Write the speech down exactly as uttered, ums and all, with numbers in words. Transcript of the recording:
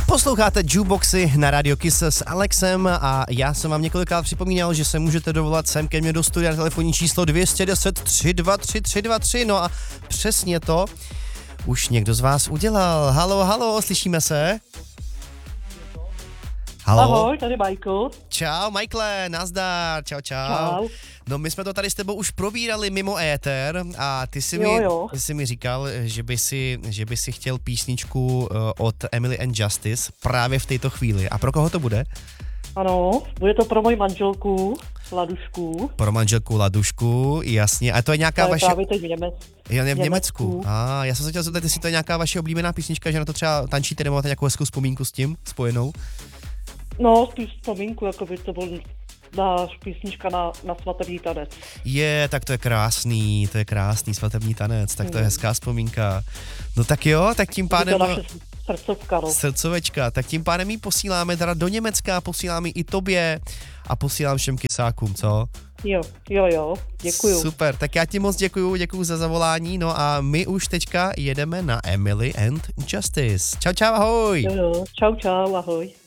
Posloucháte Jukeboxy na Radio Kiss s Alexem a já jsem vám několikrát připomínal, že se můžete dovolat sem ke mně do studia na telefonní číslo dvě deset tři dva tři tři dva tři. No a přesně to už někdo z vás udělal. Halo, halo, slyšíme se? Halo. Ahoj, tady Michael. Čau, Michaele, nazdar, čau, čau. Čau. No my jsme to tady s tebou už probírali mimo éter a ty jsi, Jo, mi, jo. ty jsi mi říkal, že by si, že by si chtěl písničku uh, od Emily and Justice právě v této chvíli. A pro koho to bude? Ano, bude to pro moji manželku, Ladušku. Pro manželku Ladušku, jasně. A to je nějaká To je vaše... právě teď v, Němec... Jo, ne, v Německu. Německu. A já jsem se chtěl zeptat, jestli to je nějaká vaše oblíbená písnička, že na to třeba tančíte nebo máte nějakou hezkou vzpomínku s tím spojenou? No, spíš vzpomínku, jako by to byl náš písnička na, na svatební tanec. Je, tak to je krásný, to je krásný svatební tanec, tak to je hezká vzpomínka. No tak jo, tak tím Je pádem... to naše srdcovka, no. Srdcovečka, tak tím pádem ji posíláme teda do Německa, posíláme i tobě a posílám všem kysákům, co? Jo, jo, jo, děkuju. Super, tak já ti moc děkuju, děkuju za zavolání, no a my už teďka jedeme na Emily and Justice. Čau, čau, ahoj! Jo, jo, čau, čau, ahoj.